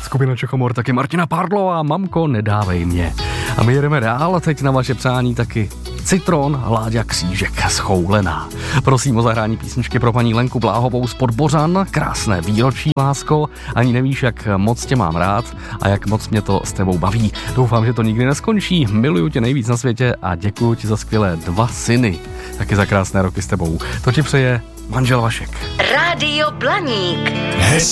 skupina Čechomor, taky Martina Pardlová, Mamko, nedávej mě. A my jedeme dál a teď na vaše přání taky Citron, Láďa Křížek, Schoulená. Prosím o zahrání písničky pro paní Lenku Bláhovou z Podbořan. Krásné výročí, lásko. Ani nevíš, jak moc tě mám rád a jak moc mě to s tebou baví. Doufám, že to nikdy neskončí. Miluju tě nejvíc na světě a děkuju ti za skvělé 2 syny. Taky za krásné roky s tebou. To ti přeje manžel Vašek. Rádio Blaník.